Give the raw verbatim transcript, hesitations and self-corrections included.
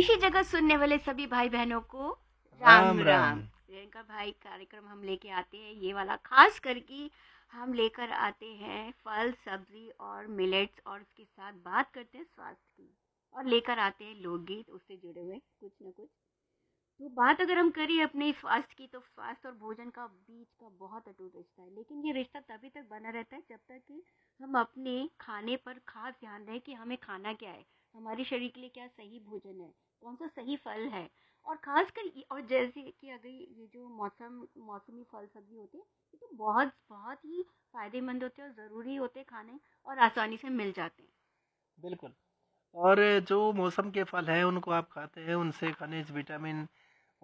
कृषि जगत सुनने वाले सभी भाई बहनों को राम राम राम। राम। प्रियंका भाई, कार्यक्रम हम लेके आते हैं ये वाला, खास करके हम लेकर आते हैं फल सब्जी और मिलेट्स, और उसके साथ बात करते हैं स्वास्थ्य की, और लेकर आते हैं लोकगीत उससे जुड़े हुए कुछ न कुछ। तो बात अगर हम करें अपने स्वास्थ्य की, तो स्वास्थ्य और भोजन का बीच का बहुत अटूट रिश्ता है, लेकिन ये रिश्ता तभी तक बना रहता है जब तक कि हम अपने खाने पर खास ध्यान दें कि हमें खाना क्या है, हमारे शरीर के लिए क्या सही भोजन है, कौन सा सही फल है। और खासकर ये- और जैसे कि अगर ये जो मौसम मौसमी फल सब्जी होते हैं, ये तो बहुत बहुत ही फायदेमंद होते हैं और ज़रूरी होते हैं खाने, और आसानी से मिल जाते हैं। बिल्कुल। और जो मौसम के फल हैं उनको आप खाते हैं, उनसे खनिज, विटामिन